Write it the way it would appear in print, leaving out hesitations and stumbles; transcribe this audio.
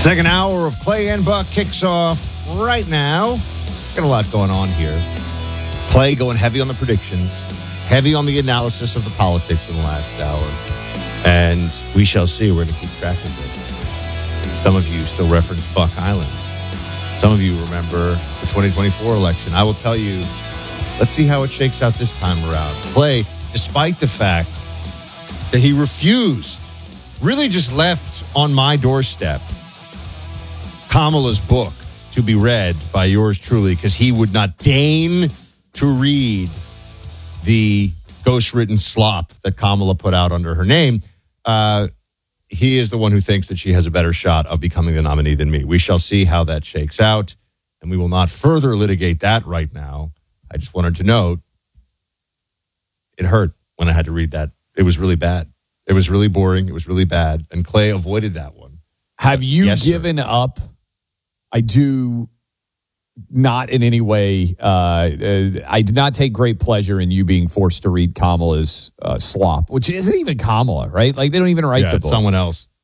Second hour of Clay and Buck kicks off right now. Got a lot going on here. Clay going heavy on the predictions, heavy on the analysis of the politics in the last hour. And we shall see. We're going to keep track of this. Some of you still reference Buck Island. Some of you remember the 2024 election. I will tell you, let's see how it shakes out this time around. Clay, despite the fact that he refused, really just left on my doorstep Kamala's book to be read by yours truly, because he would not deign to read the ghostwritten slop that Kamala put out under her name. He is the one who thinks that she has a better shot of becoming the nominee than me. We shall see how that shakes out, and we will not further litigate that right now. I just wanted to note it hurt when I had to read that. It was really bad. It was really boring. It was really bad, and Clay avoided that one. Have you given up? I do not in any way. I did not take great pleasure in you being forced to read Kamala's slop, which isn't even Kamala, right? Like, they don't even write the book. It's someone else.